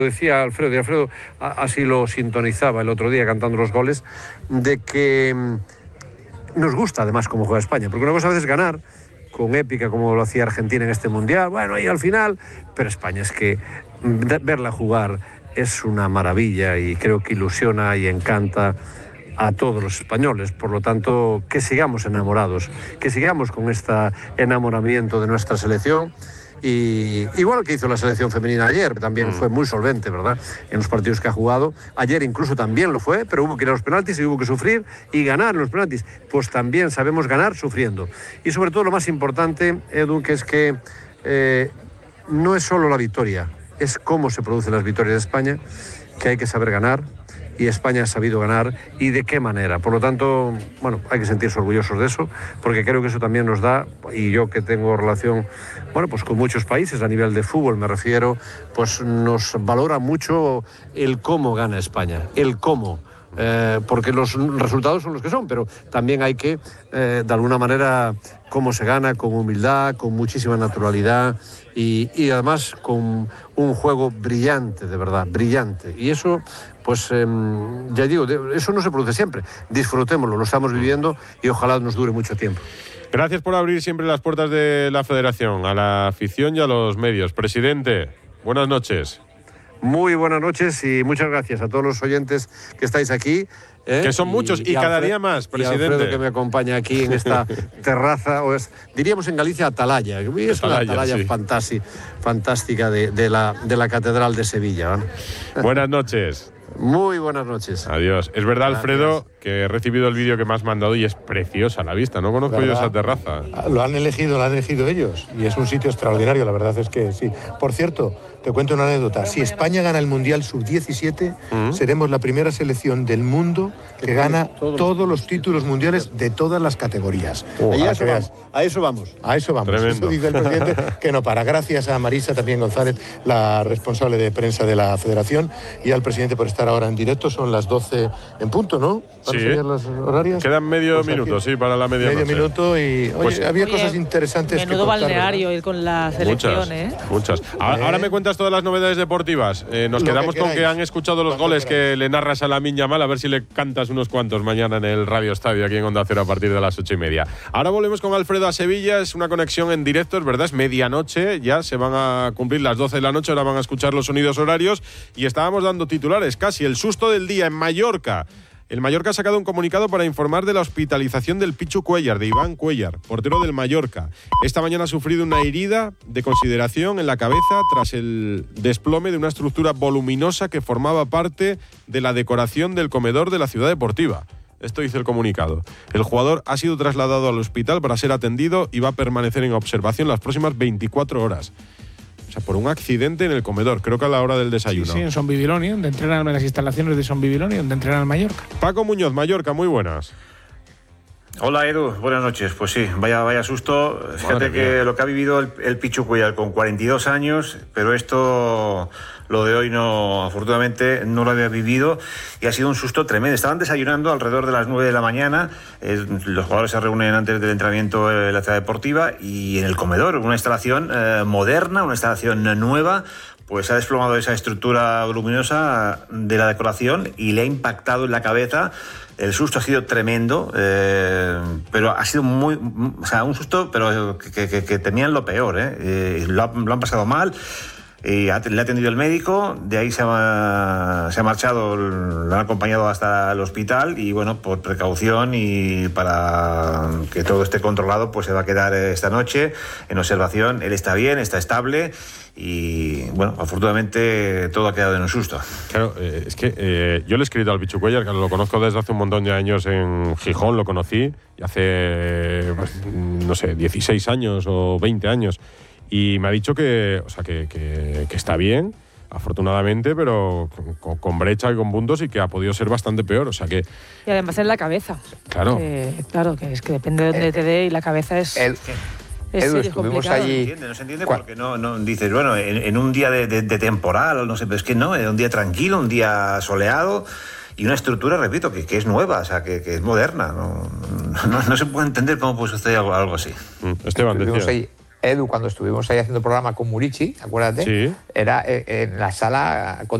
Decía Alfredo, y Alfredo así lo sintonizaba el otro día cantando los goles, de que nos gusta además cómo juega España, porque una cosa a veces es ganar con épica como lo hacía Argentina en este Mundial, bueno, y al final, pero España es que verla jugar es una maravilla y creo que ilusiona y encanta a todos los españoles. Por lo tanto, que sigamos enamorados, que sigamos con este enamoramiento de nuestra selección. Y igual que hizo la selección femenina ayer, también fue muy solvente, ¿verdad?, en los partidos que ha jugado. Ayer incluso también lo fue, pero hubo que ir a los penaltis y hubo que sufrir y ganar en los penaltis. Pues también sabemos ganar sufriendo. Y sobre todo lo más importante, Edu, que es que no es solo la victoria, es cómo se producen las victorias de España, que hay que saber ganar. Y España ha sabido ganar, y de qué manera. Por lo tanto, bueno, hay que sentirse orgullosos de eso, porque creo que eso también nos da, y yo que tengo relación, bueno, pues con muchos países, a nivel de fútbol me refiero, pues nos valora mucho el cómo gana España, el cómo. Porque los resultados son los que son, pero también hay que, de alguna manera, cómo se gana, con humildad, con muchísima naturalidad y además con un juego brillante, de verdad, brillante. Y eso, pues, ya digo, eso no se produce siempre. Disfrutémoslo, lo estamos viviendo y ojalá nos dure mucho tiempo. Gracias por abrir siempre las puertas de la Federación, a la afición y a los medios. Presidente, buenas noches. Muy buenas noches y muchas gracias a todos los oyentes que estáis aquí. Que son muchos y cada Alfredo, día más, presidente. Y Alfredo, que me acompaña aquí en esta terraza, diríamos en Galicia atalaya. Es una atalaya sí, fantástica de la Catedral de Sevilla, ¿no? Buenas noches. Muy buenas noches. Adiós. Es verdad, Alfredo, que he recibido el vídeo que me has mandado y es preciosa la vista. No conozco yo esa terraza. Lo han elegido ellos y es un sitio extraordinario, la verdad es que sí. Por cierto, te cuento una anécdota. Si España gana el Mundial Sub-17, seremos la primera selección del mundo que gana todos los títulos mundiales de todas las categorías. A eso vamos. Tremendo. Eso dice el presidente, que no para. Gracias a Marisa también González, la responsable de prensa de la Federación, y al presidente por estar ahora en directo. Son las 12 en punto, ¿no? Sí. Las horarias. Quedan medio minuto, sí, para la media noche. Medio minuto y había cosas interesantes. Menudo balneario ir con la selección, Muchas. Ahora me cuentas todas las novedades deportivas. Nos quedamos con que han escuchado los goles que le narras a Lamine Yamal, a ver si le cantas unos cuantos mañana en el Radio Estadio aquí en Onda Cero a partir de las 8:30. Ahora volvemos con Alfredo a Sevilla. Es una conexión en directo, es verdad, es medianoche, ya se van a cumplir las 12 de la noche, ahora van a escuchar los sonidos horarios y estábamos dando titulares casi. El susto del día en Mallorca. El Mallorca ha sacado un comunicado para informar de la hospitalización del Pichu Cuéllar, de Iván Cuéllar, portero del Mallorca. Esta mañana ha sufrido una herida de consideración en la cabeza tras el desplome de una estructura voluminosa que formaba parte de la decoración del comedor de la ciudad deportiva. Esto dice el comunicado. El jugador ha sido trasladado al hospital para ser atendido y va a permanecer en observación las próximas 24 horas. O sea, por un accidente en el comedor, creo que a la hora del desayuno. Sí, en Son Bibiloni, donde entrenan en las instalaciones de Son Bibiloni, donde entrenan el Mallorca. Paco Muñoz, Mallorca, muy buenas. Hola Edu, buenas noches. Pues sí, vaya susto. Fíjate que lo que ha vivido el Pichu Cuéllar con 42 años, pero esto, lo de hoy no, afortunadamente no lo había vivido y ha sido un susto tremendo. Estaban desayunando alrededor de las 9 de la mañana, los jugadores se reúnen antes del entrenamiento en la ciudad deportiva y en el comedor, una instalación moderna, una instalación nueva, pues se ha desplomado esa estructura voluminosa de la decoración y le ha impactado en la cabeza. El susto ha sido tremendo, pero ha sido un susto, pero que temían lo peor, lo han pasado mal. Le ha atendido el médico, de ahí se ha marchado, lo han acompañado hasta el hospital y bueno, por precaución y para que todo esté controlado, pues se va a quedar esta noche en observación. Él está bien, está estable y bueno, afortunadamente todo ha quedado en un susto. Claro, es que yo le he escrito al Pichu Cuéllar, que lo conozco desde hace un montón de años en Gijón, lo conocí, y hace, no sé, 16 años o 20 años. Y me ha dicho que está bien, afortunadamente, pero con brecha y con puntos y que ha podido ser bastante peor. O sea que... Y además en la cabeza. Claro. Claro, que es que depende de dónde te dé y la cabeza es... Estuvimos allí. No se entiende porque no dices, bueno, en un día de temporal, no sé, pero es que no, en un día tranquilo, un día soleado y una estructura, repito, que es nueva, o sea, que es moderna. No se puede entender cómo puede suceder algo así. Esteban, decía. Edu, cuando estuvimos ahí haciendo programa con Murici, acuérdate, Sí. era en la sala